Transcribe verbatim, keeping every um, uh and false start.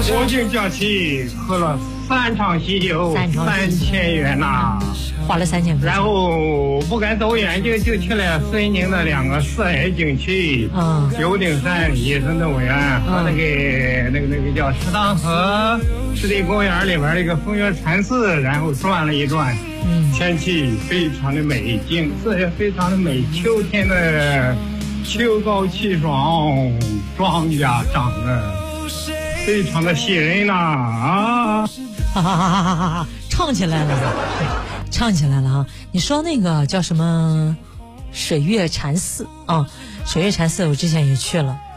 国庆假期喝了三场喜酒， 三场三千元呐、啊， 花了三千块钱。 然后不敢走远，就就去了绥宁的两个四 A 景区， 嗯， 九鼎山野生动物园和那个、嗯、那个那个叫石塘河湿地公园里边那个风月禅寺，然后转了一转。 嗯， 天气非常的美，景色也非常的美，秋天的秋高气爽，庄稼长得非常的喜人呐 啊！ 哈哈哈哈哈哈！唱起来了，唱起来了啊！你说那个叫什么水月禅寺啊？水月禅寺我之前也去了。